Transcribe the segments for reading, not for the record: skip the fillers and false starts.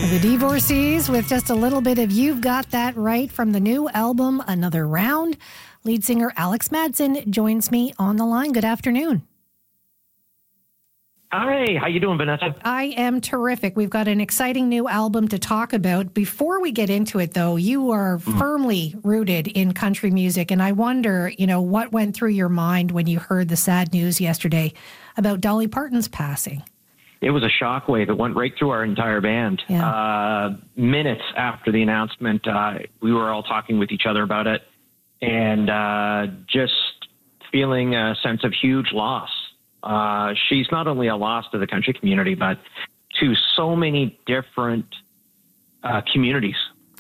The Divorcees with just a little bit of You've Got That Right from the new album, Another Round. Lead singer Alex Madsen joins me on the line. Good afternoon. Hi, how you doing, Vanessa? I am terrific. We've got an exciting new album to talk about. Before we get into it, though, you are firmly rooted in country music, and I wonder, what went through your mind when you heard the sad news yesterday about Dolly Parton's passing? It was a shockwave. It went right through our entire band. Yeah. Minutes after the announcement, we were all talking with each other about it and just feeling a sense of huge loss. She's not only a loss to the country community, but to so many different communities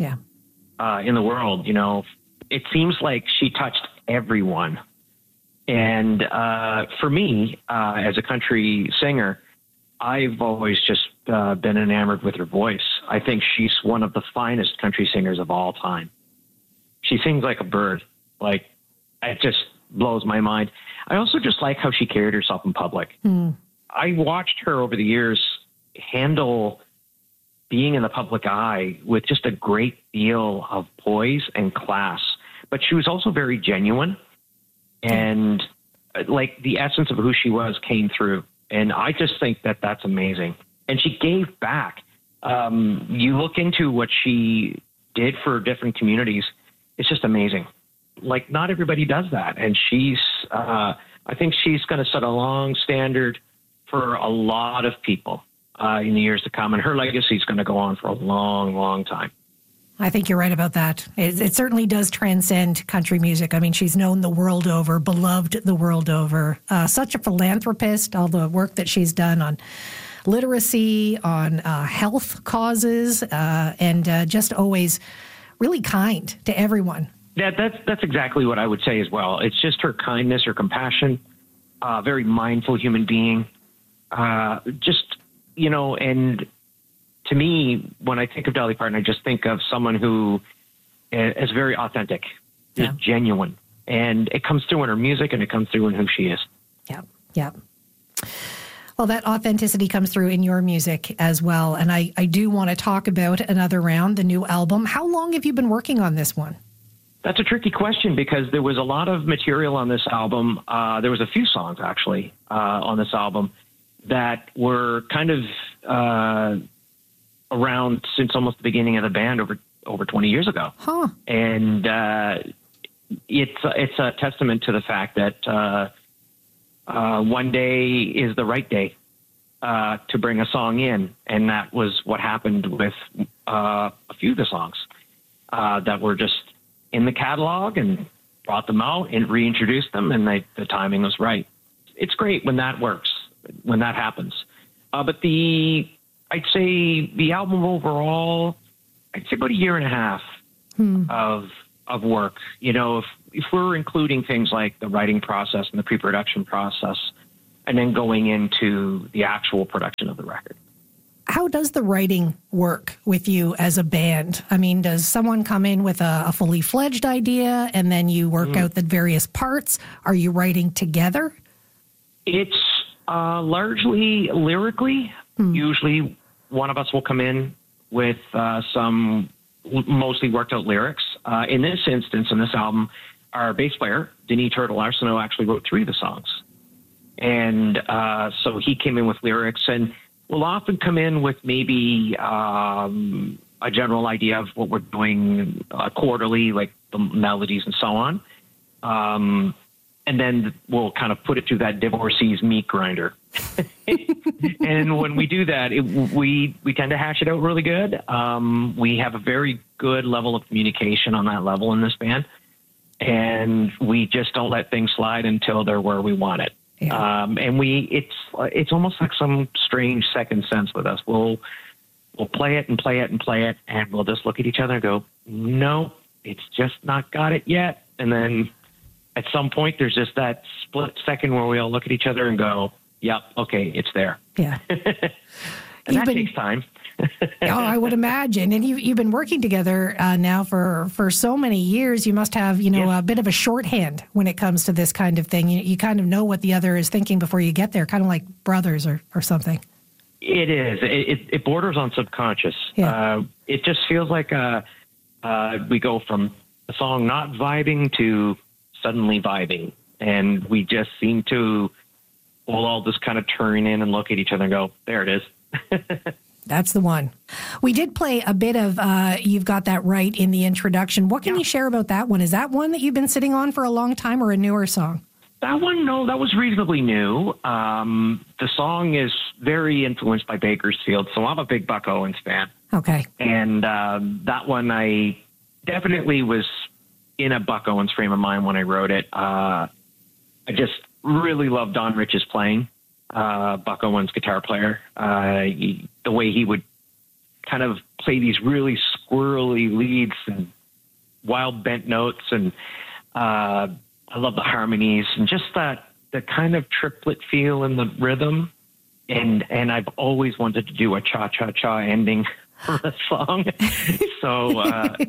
in the world. It seems like she touched everyone. And for me, as a country singer, I've always just been enamored with her voice. I think she's one of the finest country singers of all time. She sings like a bird. Like, it just blows my mind. I also just like how she carried herself in public. I watched her over the years handle being in the public eye with just a great deal of poise and class. But she was also very genuine, and like the essence of who she was came through. And I just think that that's amazing. And she gave back. You look into what she did for different communities, it's just amazing. Like, not everybody does that. And I think she's going to set a long standard for a lot of people in the years to come. And her legacy is going to go on for a long, long time. I think you're right about that. It certainly does transcend country music. I mean, she's known the world over, beloved the world over. Such a philanthropist, all the work that she's done on literacy, on health causes, and just always really kind to everyone. That's exactly what I would say as well. It's just her kindness, her compassion, very mindful human being. And to me, when I think of Dolly Parton, I just think of someone who is very authentic, is genuine, and it comes through in her music and it comes through in who she is. Yeah. Well, that authenticity comes through in your music as well. And I do want to talk about Another Round, the new album. How long have you been working on this one? That's a tricky question because there was a lot of material on this album. There was a few songs, actually, on this album that were kind of around since almost the beginning of the band over 20 years ago. And it's a testament to the fact that one day is the right day to bring a song in. And that was what happened with a few of the songs that were just in the catalog, and brought them out and reintroduced them, and the timing was right. It's great when that works, when that happens. But I'd say the album overall, I'd say about a year and a half of work. If we're including things like the writing process and the pre-production process, and then going into the actual production of the record. How does the writing work with you as a band? I mean, does someone come in with a fully fledged idea and then you work out the various parts? Are you writing together? It's largely lyrically. Usually one of us will come in with some mostly worked out lyrics. In this instance, in this album, our bass player, Denis Turtle Arsenault, actually wrote 3 of the songs. And so he came in with lyrics, and we'll often come in with maybe a general idea of what we're doing quarterly, like the melodies and so on. And then we'll kind of put it through that Divorcees meat grinder. And when we do that, we tend to hash it out really good. We have a very good level of communication on that level in this band. And we just don't let things slide until they're where we want it. Yeah. And it's almost like some strange second sense with us. We'll play it and play it and play it, and we'll just look at each other and go, no, it's just not got it yet. And then at some point, there's just that split second where we all look at each other and go, yep, okay, it's there. Yeah. And that takes time. I would imagine. And you've been working together now for so many years. You must have, a bit of a shorthand when it comes to this kind of thing. You kind of know what the other is thinking before you get there, kind of like brothers or something. It is. It borders on subconscious. Yeah. It just feels like we go from a song not vibing to suddenly vibing. And we just seem to all just kind of turn in and look at each other and go, there it is. That's the one. We did play a bit of You've Got That Right in the introduction. What can you share about that one? Is that one that you've been sitting on for a long time or a newer song? That one, no, that was reasonably new. The song is very influenced by Bakersfield, so I'm a big Buck Owens fan. Okay. And that one, I definitely was in a Buck Owens frame of mind when I wrote it. I just really love Don Rich's playing, Buck Owens' guitar player. The way he would kind of play these really squirrely leads and wild bent notes, and I love the harmonies and just the kind of triplet feel in the rhythm. And I've always wanted to do a cha-cha-cha ending for a song. So,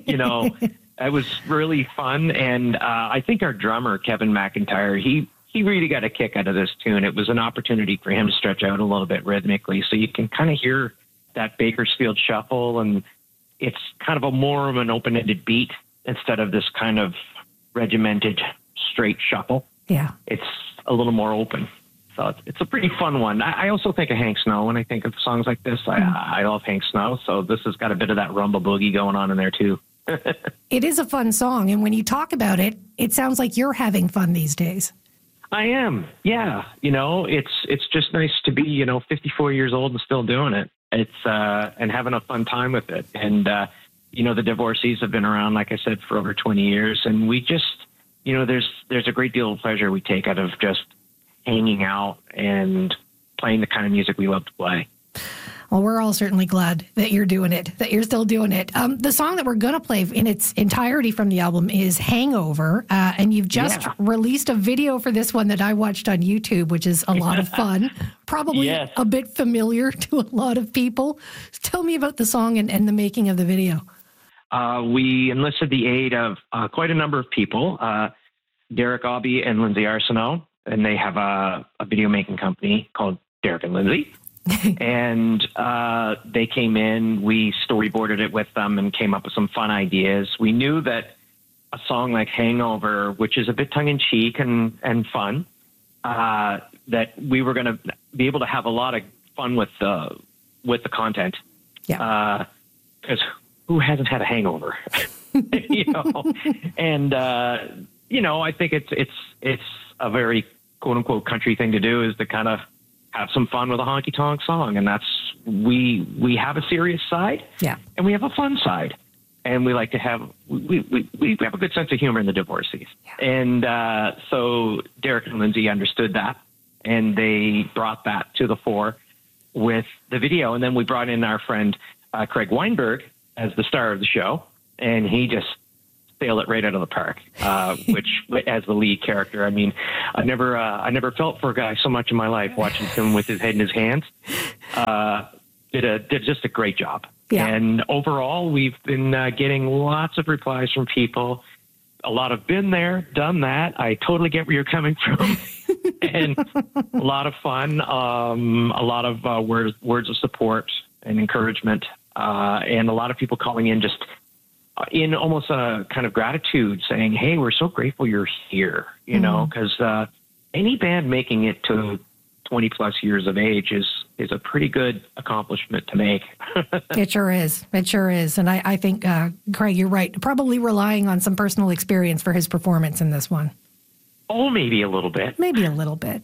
it was really fun. And I think our drummer, Kevin McIntyre, he really got a kick out of this tune. It was an opportunity for him to stretch out a little bit rhythmically. So you can kind of hear that Bakersfield shuffle, and it's kind of more of an open-ended beat instead of this kind of regimented straight shuffle. Yeah. It's a little more open. So it's a pretty fun one. I also think of Hank Snow when I think of songs like this. I love Hank Snow, so this has got a bit of that rumble boogie going on in there too. It is a fun song, and when you talk about it, it sounds like you're having fun these days. I am, yeah. It's just nice to be 54 years old and still doing it. It's and having a fun time with it. And the Divorcees have been around, like I said, for over 20 years, and we just there's a great deal of pleasure we take out of just hanging out and playing the kind of music we love to play. Well, we're all certainly glad that you're doing it, that you're still doing it. The song that we're going to play in its entirety from the album is Hangover, and you've just released a video for this one that I watched on YouTube, which is a lot of fun, probably a bit familiar to a lot of people. Tell me about the song and the making of the video. We enlisted the aid of quite a number of people, Derek Aubie and Lindsay Arsenault, and they have a video making company called Derek and Lindsay. And they came in, we storyboarded it with them and came up with some fun ideas. We knew that a song like Hangover, which is a bit tongue-in-cheek and fun, that we were going to be able to have a lot of fun with the content. Yeah. Because who hasn't had a hangover? And I think it's a very quote unquote country thing to do, is to kind of have some fun with a honky tonk song. And that's, we have a serious side, and we have a fun side, and we like to have, we have a good sense of humor in the Divorcees. Yeah. And so Derek and Lindsay understood that, and they brought that to the fore with the video. And then we brought in our friend, Craig Weinberg, as the star of the show, and he just sailed it right out of the park, which as the lead character. I mean, I never felt for a guy so much in my life, watching him with his head in his hands. Did just a great job. Yeah. And overall, we've been getting lots of replies from people. A lot have been there, done that. I totally get where you're coming from. And a lot of fun, a lot of words of support and encouragement, and a lot of people calling in just in almost a kind of gratitude, saying, hey, we're so grateful you're here, because any band making it to 20 plus years of age is a pretty good accomplishment to make. It sure is. It sure is. And I think, Craig, you're right. Probably relying on some personal experience for his performance in this one. Oh, maybe a little bit. Maybe a little bit.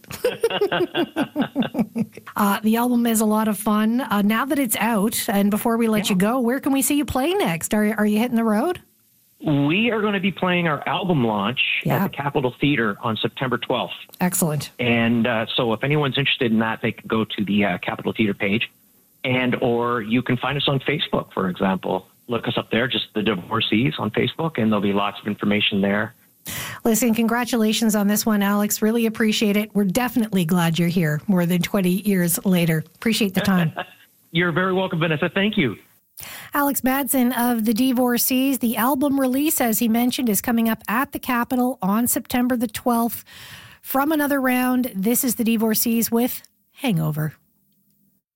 The album is a lot of fun. Now that it's out, and before we let you go, where can we see you play next? Are you hitting the road? We are going to be playing our album launch at the Capitol Theater on September 12th. Excellent. And so if anyone's interested in that, they can go to the Capitol Theater page, or you can find us on Facebook, for example. Look us up there, just the Divorcees on Facebook, and there'll be lots of information there. Listen, congratulations on this one, Alex. Really appreciate it. We're definitely glad you're here more than 20 years later. Appreciate the time. You're very welcome, Vanessa. Thank you. Alex Madsen of the Divorcees. The album release, as he mentioned, is coming up at the Capitol on September the 12th. From Another Round, this is the Divorcees with Hangover.